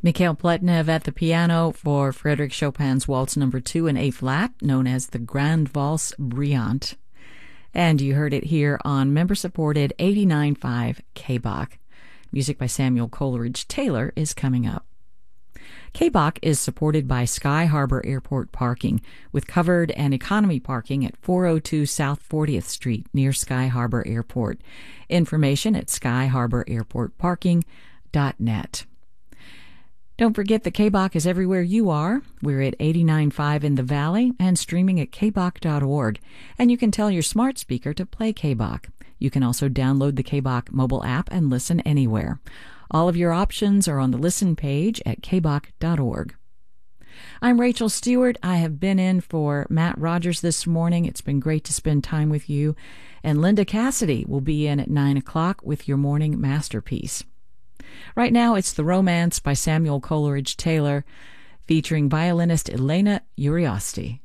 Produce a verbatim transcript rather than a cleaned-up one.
Mikhail Pletnev at the piano for Frédéric Chopin's Waltz Number two in A-flat, known as the Grande Valse Brillante. And you heard it here on member-supported eighty-nine point five K-Bach. Music by Samuel Coleridge Taylor is coming up. K-Bach is supported by Sky Harbor Airport Parking, with covered and economy parking at four oh two South fortieth Street near Sky Harbor Airport. Information at sky harbor airport parking dot net. Don't forget that K-Bach is everywhere you are. We're at eighty-nine point five in the Valley and streaming at k bach dot org. And you can tell your smart speaker to play K-Bach. You can also download the K-Bach mobile app and listen anywhere. All of your options are on the listen page at k bach dot org. I'm Rachel Stewart. I have been in for Matt Rogers this morning. It's been great to spend time with you. And Linda Cassidy will be in at nine o'clock with your morning masterpiece. Right now, it's The Romance by Samuel Coleridge Taylor, featuring violinist Elena Uriosti.